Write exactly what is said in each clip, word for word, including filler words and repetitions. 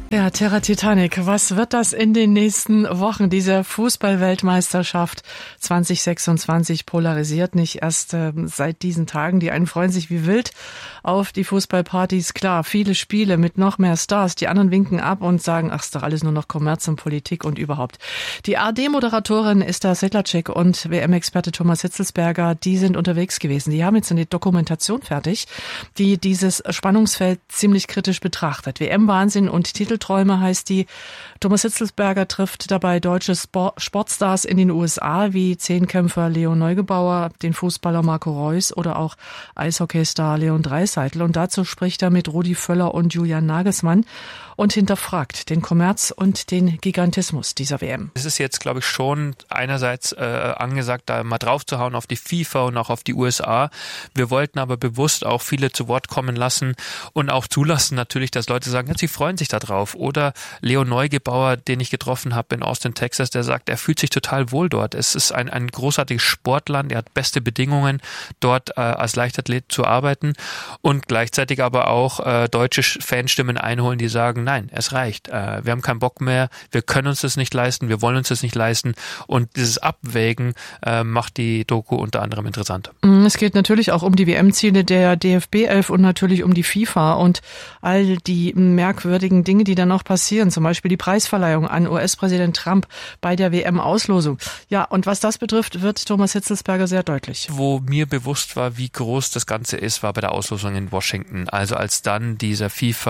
Ja, Terra Titanic, was wird das in den nächsten Wochen? Diese Fußball-Weltmeisterschaft zwanzig sechsundzwanzig polarisiert nicht erst äh, seit diesen Tagen. Die einen freuen sich wie wild auf die Fußballpartys. Klar, viele Spiele mit noch mehr Stars. Die anderen winken ab und sagen, ach, ist doch alles nur noch Kommerz und Politik und überhaupt. Die A R D-Moderatorin Esther Sedlacek und W M-Experte Thomas Hitzelsberger, die sind unterwegs gewesen. Die haben jetzt eine Dokumentation fertig, die dieses Spannungsfeld ziemlich kritisch betrachtet. W M-Wahnsinn und Titel Träume heißt die. Thomas Hitzelsberger trifft dabei deutsche Sportstars in den U S A wie Zehnkämpfer Leo Neugebauer, den Fußballer Marco Reus oder auch Eishockeystar Leon Draisaitl. Und dazu spricht er mit Rudi Völler und Julian Nagelsmann und hinterfragt den Kommerz und den Gigantismus dieser W M. Es ist jetzt, glaube ich, schon einerseits äh, angesagt, da mal drauf zu hauen auf die FIFA und auch auf die U S A. Wir wollten aber bewusst auch viele zu Wort kommen lassen und auch zulassen natürlich, dass Leute sagen, ja, sie freuen sich da drauf. Oder Leo Neugebauer, den ich getroffen habe in Austin, Texas, der sagt, er fühlt sich total wohl dort. Es ist ein, ein großartiges Sportland, er hat beste Bedingungen, dort äh, als Leichtathlet zu arbeiten und gleichzeitig aber auch äh, deutsche Fanstimmen einholen, die sagen, nein, es reicht. Äh, wir haben keinen Bock mehr, wir können uns das nicht leisten, wir wollen uns das nicht leisten und dieses Abwägen äh, macht die Doku unter anderem interessant. Es geht natürlich auch um die W M-Ziele der D F B elf und natürlich um die FIFA und all die merkwürdigen Dinge, die dann noch passieren, zum Beispiel die Preisverleihung an U S-Präsident Trump bei der W M-Auslosung. Ja, und was das betrifft, wird Thomas Hitzelsberger sehr deutlich. Wo mir bewusst war, wie groß das Ganze ist, war bei der Auslosung in Washington. Also als dann dieser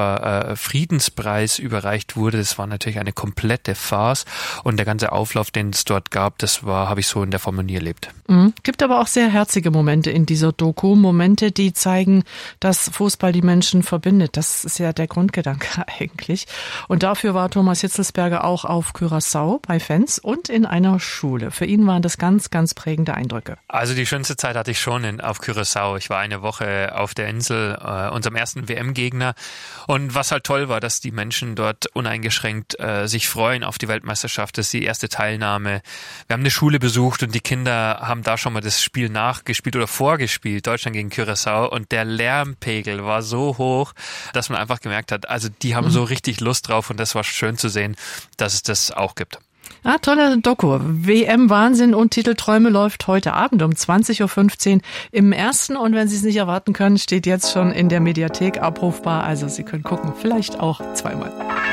FIFA-Friedenspreis äh, überreicht wurde, das war natürlich eine komplette Farce und der ganze Auflauf, den es dort gab, das war, habe ich so in der Form nie erlebt. Mhm. Gibt aber auch sehr herzige Momente in dieser Doku, Momente, die zeigen, dass Fußball die Menschen verbindet. Das ist ja der Grundgedanke eigentlich. Und dafür war Thomas Hitzelsberger auch auf Curaçao bei Fans und in einer Schule. Für ihn waren das ganz, ganz prägende Eindrücke. Also die schönste Zeit hatte ich schon in, auf Curaçao. Ich war eine Woche auf der Insel, äh, unserem ersten W M-Gegner. Und was halt toll war, dass die Menschen dort uneingeschränkt äh, sich freuen auf die Weltmeisterschaft. Das ist die erste Teilnahme. Wir haben eine Schule besucht und die Kinder haben da schon mal das Spiel nachgespielt oder vorgespielt, Deutschland gegen Curaçao. Und der Lärmpegel war so hoch, dass man einfach gemerkt hat, also die haben mhm. so richtig Lust drauf und das war schön zu sehen, dass es das auch gibt. Ah, tolle Doku. W M-Wahnsinn und Titelträume läuft heute Abend um zwanzig Uhr fünfzehn im Ersten. Und wenn Sie es nicht erwarten können, steht jetzt schon in der Mediathek abrufbar. Also Sie können gucken, vielleicht auch zweimal.